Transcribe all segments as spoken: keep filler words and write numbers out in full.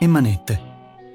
e manette.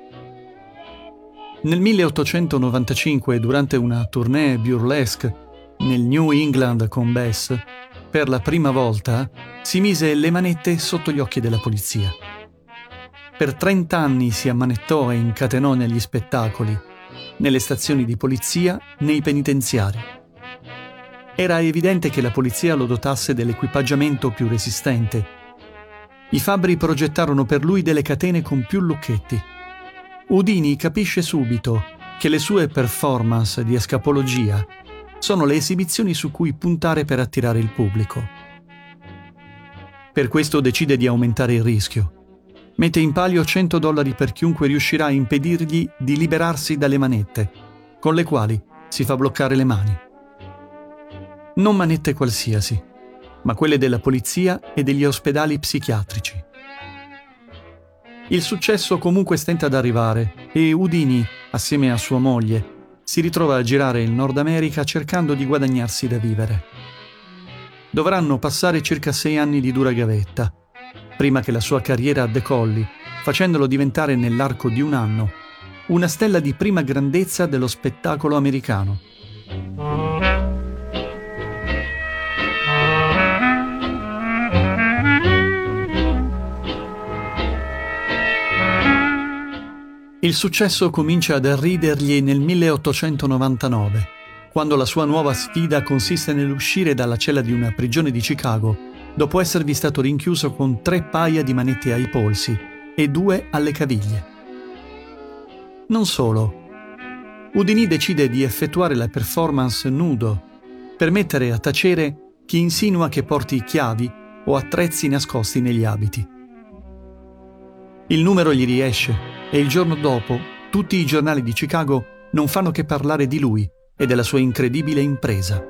Nel milleottocentonovantacinque, durante una tournée burlesque nel New England con Bess, per la prima volta si mise le manette sotto gli occhi della polizia. Per trent'anni si ammanettò e incatenò negli spettacoli, nelle stazioni di polizia, nei penitenziari. Era evidente che la polizia lo dotasse dell'equipaggiamento più resistente. I fabbri progettarono per lui delle catene con più lucchetti. Houdini capisce subito che le sue performance di escapologia sono le esibizioni su cui puntare per attirare il pubblico. Per questo decide di aumentare il rischio. Mette in palio cento dollari per chiunque riuscirà a impedirgli di liberarsi dalle manette, con le quali si fa bloccare le mani. Non manette qualsiasi, ma quelle della polizia e degli ospedali psichiatrici. Il successo comunque stenta ad arrivare e Houdini, assieme a sua moglie, si ritrova a girare il Nord America cercando di guadagnarsi da vivere. Dovranno passare circa sei anni di dura gavetta, prima che la sua carriera decolli, facendolo diventare nell'arco di un anno una stella di prima grandezza dello spettacolo americano. Il successo comincia ad arridergli nel milleottocentonovantanove, quando la sua nuova sfida consiste nell'uscire dalla cella di una prigione di Chicago, dopo esservi stato rinchiuso con tre paia di manette ai polsi e due alle caviglie. Non solo. Houdini decide di effettuare la performance nudo, per mettere a tacere chi insinua che porti chiavi o attrezzi nascosti negli abiti. Il numero gli riesce e il giorno dopo tutti i giornali di Chicago non fanno che parlare di lui e della sua incredibile impresa.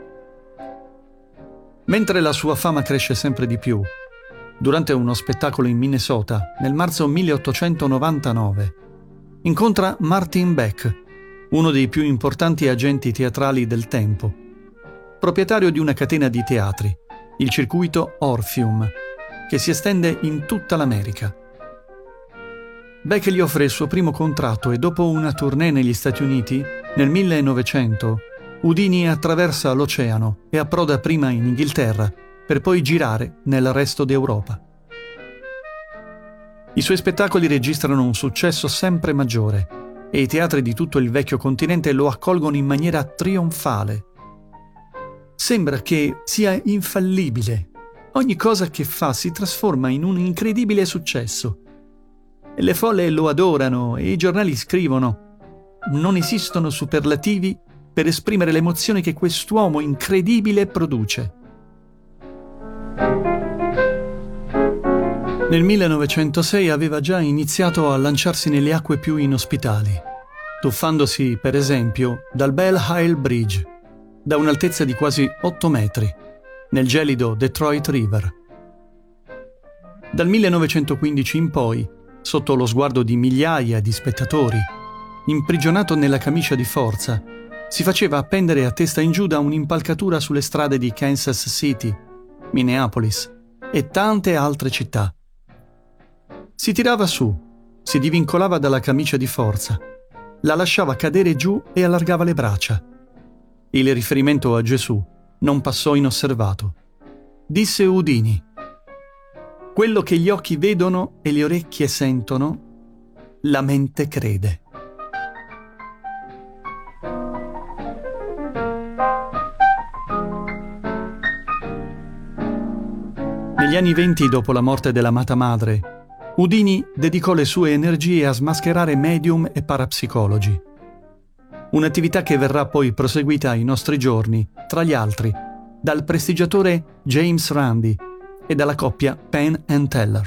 Mentre la sua fama cresce sempre di più, durante uno spettacolo in Minnesota nel marzo milleottocentonovantanove, incontra Martin Beck, uno dei più importanti agenti teatrali del tempo, proprietario di una catena di teatri, il circuito Orpheum, che si estende in tutta l'America. Beck gli offre il suo primo contratto e dopo una tournée negli Stati Uniti, nel millenovecento, Houdini attraversa l'oceano e approda prima in Inghilterra, per poi girare nel resto d'Europa. I suoi spettacoli registrano un successo sempre maggiore e i teatri di tutto il vecchio continente lo accolgono in maniera trionfale. Sembra che sia infallibile. Ogni cosa che fa si trasforma in un incredibile successo. Le folle lo adorano e i giornali scrivono: non esistono superlativi per esprimere l'emozione che quest'uomo incredibile produce. Nel millenovecentosei aveva già iniziato a lanciarsi nelle acque più inospitali, tuffandosi, per esempio, dal Belle Isle Bridge, da un'altezza di quasi otto metri, nel gelido Detroit River. Dal millenovecentoquindici in poi, sotto lo sguardo di migliaia di spettatori, imprigionato nella camicia di forza, si faceva appendere a testa in giù da un'impalcatura sulle strade di Kansas City, Minneapolis e tante altre città. Si tirava su, si divincolava dalla camicia di forza, la lasciava cadere giù e allargava le braccia. Il riferimento a Gesù non passò inosservato. Disse Houdini: quello che gli occhi vedono e le orecchie sentono, la mente crede. Negli anni venti, dopo la morte dell'amata madre, Houdini dedicò le sue energie a smascherare medium e parapsicologi. Un'attività che verrà poi proseguita ai nostri giorni, tra gli altri, dal prestigiatore James Randi e dalla coppia Penn and Teller.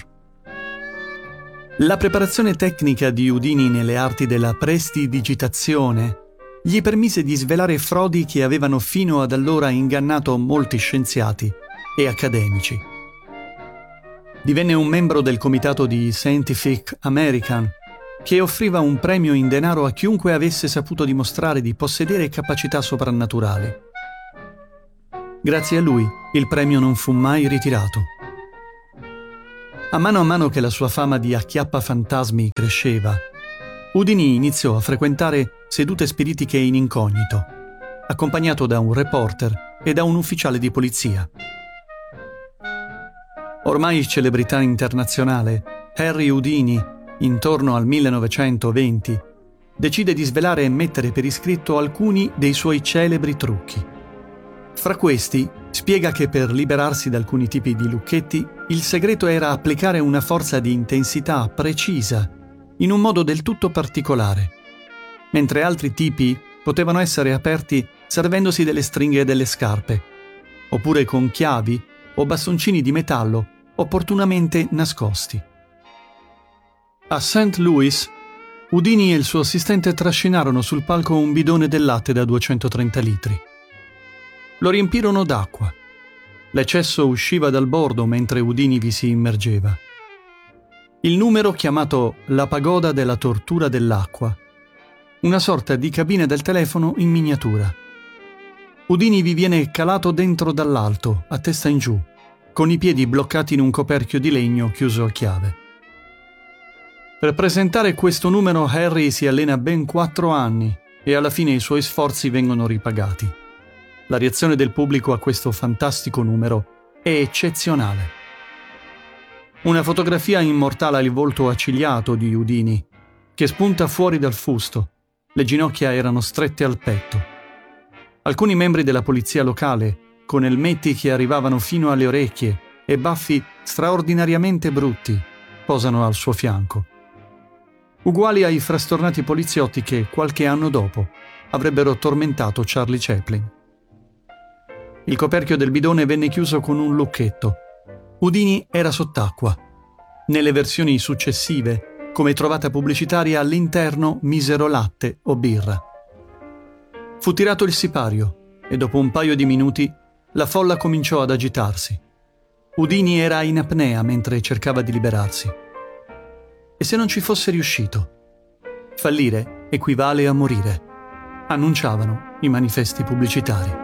La preparazione tecnica di Houdini nelle arti della prestidigitazione gli permise di svelare frodi che avevano fino ad allora ingannato molti scienziati e accademici. Divenne un membro del comitato di Scientific American, che offriva un premio in denaro a chiunque avesse saputo dimostrare di possedere capacità soprannaturali. Grazie a lui, il premio non fu mai ritirato. A mano a mano che la sua fama di acchiappafantasmi cresceva, Houdini iniziò a frequentare sedute spiritiche in incognito, accompagnato da un reporter e da un ufficiale di polizia. Ormai celebrità internazionale, Harry Houdini, intorno al millenovecentoventi, decide di svelare e mettere per iscritto alcuni dei suoi celebri trucchi. Fra questi, spiega che per liberarsi da alcuni tipi di lucchetti, il segreto era applicare una forza di intensità precisa, in un modo del tutto particolare, mentre altri tipi potevano essere aperti servendosi delle stringhe delle scarpe, oppure con chiavi o bastoncini di metallo opportunamente nascosti. A Saint Louis, Houdini e il suo assistente trascinarono sul palco un bidone del latte da duecentotrenta litri. Lo riempirono d'acqua. L'eccesso usciva dal bordo mentre Houdini vi si immergeva. Il numero chiamato la pagoda della tortura dell'acqua, una sorta di cabina del telefono in miniatura. Houdini vi viene calato dentro dall'alto, a testa in giù, con i piedi bloccati in un coperchio di legno chiuso a chiave. Per presentare questo numero Harry si allena ben quattro anni e alla fine i suoi sforzi vengono ripagati. La reazione del pubblico a questo fantastico numero è eccezionale. Una fotografia immortala il volto accigliato di Houdini, che spunta fuori dal fusto. Le ginocchia erano strette al petto. Alcuni membri della polizia locale, con elmetti che arrivavano fino alle orecchie e baffi straordinariamente brutti, posano al suo fianco. Uguali ai frastornati poliziotti che, qualche anno dopo, avrebbero tormentato Charlie Chaplin. Il coperchio del bidone venne chiuso con un lucchetto. Houdini era sott'acqua. Nelle versioni successive, come trovata pubblicitaria, all'interno misero latte o birra. Fu tirato il sipario e dopo un paio di minuti la folla cominciò ad agitarsi. Houdini era in apnea mentre cercava di liberarsi. E se non ci fosse riuscito? Fallire equivale a morire, annunciavano i manifesti pubblicitari.